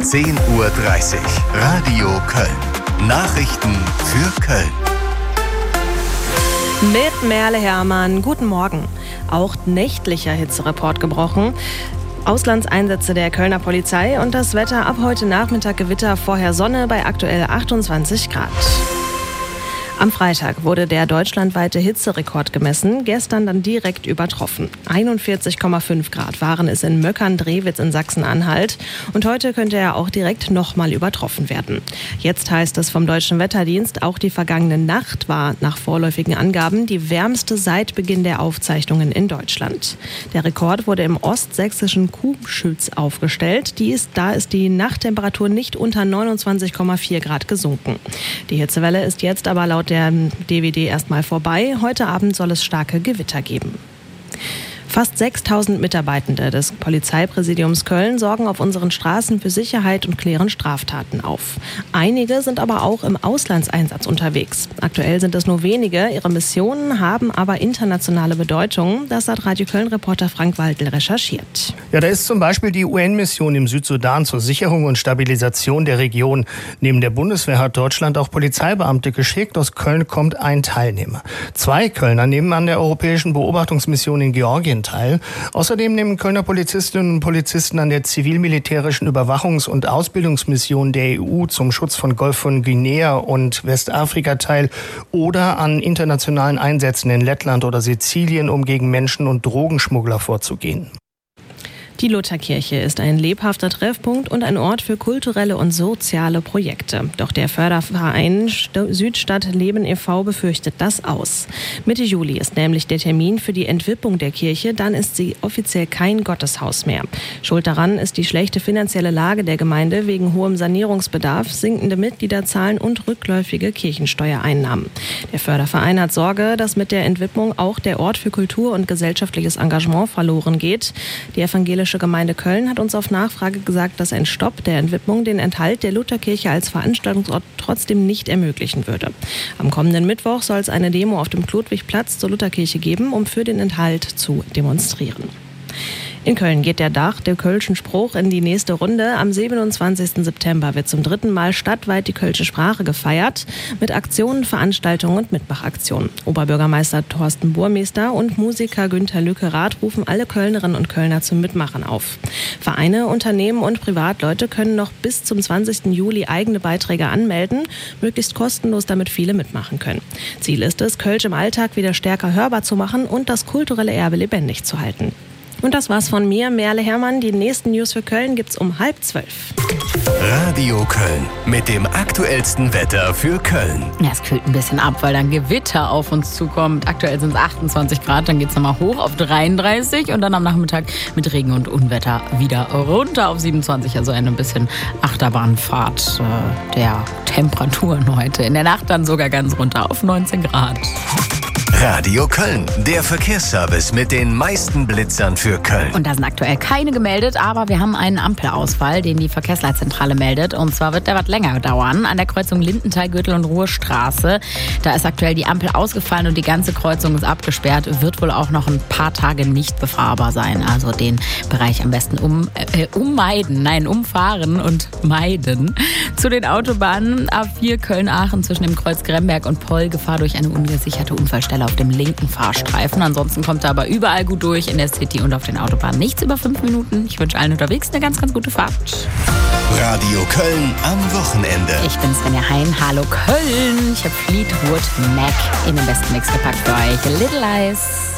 10:30 Uhr. Radio Köln. Nachrichten für Köln. Mit Merle Hermann, guten Morgen. Auch nächtlicher Hitzerekord gebrochen. Auslandseinsätze der Kölner Polizei und das Wetter ab heute Nachmittag Gewitter, vorher Sonne bei aktuell 28 Grad. Am Freitag wurde der deutschlandweite Hitzerekord gemessen, gestern dann direkt übertroffen. 41,5 Grad waren es in Möckern-Drewitz in Sachsen-Anhalt und heute könnte er auch direkt nochmal übertroffen werden. Jetzt heißt es vom Deutschen Wetterdienst, auch die vergangene Nacht war nach vorläufigen Angaben die wärmste seit Beginn der Aufzeichnungen in Deutschland. Der Rekord wurde im ostsächsischen Kuhschütz aufgestellt. Da ist die Nachttemperatur nicht unter 29,4 Grad gesunken. Die Hitzewelle ist jetzt aber laut der DWD erstmal vorbei. Heute Abend soll es starke Gewitter geben. Fast 6.000 Mitarbeitende des Polizeipräsidiums Köln sorgen auf unseren Straßen für Sicherheit und klären Straftaten auf. Einige sind aber auch im Auslandseinsatz unterwegs. Aktuell sind es nur wenige. Ihre Missionen haben aber internationale Bedeutung. Das hat Radio Köln-Reporter Frank Waldl recherchiert. Ja, da ist zum Beispiel die UN-Mission im Südsudan zur Sicherung und Stabilisation der Region. Neben der Bundeswehr hat Deutschland auch Polizeibeamte geschickt. Aus Köln kommt ein Teilnehmer. 2 Kölner nehmen an der europäischen Beobachtungsmission in Georgien teil. Außerdem nehmen Kölner Polizistinnen und Polizisten an der zivil-militärischen Überwachungs- und Ausbildungsmission der EU zum Schutz von Golf von Guinea und Westafrika teil oder an internationalen Einsätzen in Lettland oder Sizilien, um gegen Menschen- und Drogenschmuggler vorzugehen. Die Lutherkirche ist ein lebhafter Treffpunkt und ein Ort für kulturelle und soziale Projekte. Doch der Förderverein Südstadt Leben e.V. befürchtet das aus. Mitte Juli ist nämlich der Termin für die Entwippung der Kirche. Dann ist sie offiziell kein Gotteshaus mehr. Schuld daran ist die schlechte finanzielle Lage der Gemeinde wegen hohem Sanierungsbedarf, sinkende Mitgliederzahlen und rückläufige Kirchensteuereinnahmen. Der Förderverein hat Sorge, dass mit der Entwipplung auch der Ort für Kultur und gesellschaftliches Engagement verloren geht. Die evangelische Gemeinde Köln hat uns auf Nachfrage gesagt, dass ein Stopp der Entwidmung den Enthalt der Lutherkirche als Veranstaltungsort trotzdem nicht ermöglichen würde. Am kommenden Mittwoch soll es eine Demo auf dem Klodwigplatz zur Lutherkirche geben, um für den Enthalt zu demonstrieren. In Köln geht der Kölschen Spruch in die nächste Runde. Am 27. September wird zum 3. Mal stadtweit die Kölsche Sprache gefeiert. Mit Aktionen, Veranstaltungen und Mitmachaktionen. Oberbürgermeister Thorsten Burmester und Musiker Günther Lückerath rufen alle Kölnerinnen und Kölner zum Mitmachen auf. Vereine, Unternehmen und Privatleute können noch bis zum 20. Juli eigene Beiträge anmelden, möglichst kostenlos, damit viele mitmachen können. Ziel ist es, Kölsch im Alltag wieder stärker hörbar zu machen und das kulturelle Erbe lebendig zu halten. Und das war's von mir, Merle Hermann. Die nächsten News für Köln gibt's um 11:30. Radio Köln mit dem aktuellsten Wetter für Köln. Ja, es kühlt ein bisschen ab, weil dann Gewitter auf uns zukommt. Aktuell sind es 28 Grad, dann geht's nochmal hoch auf 33 und dann am Nachmittag mit Regen und Unwetter wieder runter auf 27. Also eine bisschen Achterbahnfahrt der Temperaturen heute. In der Nacht dann sogar ganz runter auf 19 Grad. Radio Köln, der Verkehrsservice mit den meisten Blitzern für Köln. Und da sind aktuell keine gemeldet, aber wir haben einen Ampelausfall, den die Verkehrsleitzentrale meldet. Und zwar wird der was länger dauern. An der Kreuzung Lindenthal, Gürtel und Ruhrstraße. Da ist aktuell die Ampel ausgefallen und die ganze Kreuzung ist abgesperrt. Wird wohl auch noch ein paar Tage nicht befahrbar sein. Also den Bereich am besten umfahren und meiden. Zu den Autobahnen A4 Köln-Aachen zwischen dem Kreuz Gremberg und Poll. Gefahr durch eine ungesicherte Unfallstelle auf dem linken Fahrstreifen. Ansonsten kommt er aber überall gut durch, in der City und auf den Autobahnen. Nichts über 5 Minuten. Ich wünsche allen unterwegs eine ganz, ganz gute Fahrt. Radio Köln am Wochenende. Ich bin Svenja Hein. Hallo Köln. Ich habe Fleetwood Mac in den besten Mix gepackt für euch. Little Eyes.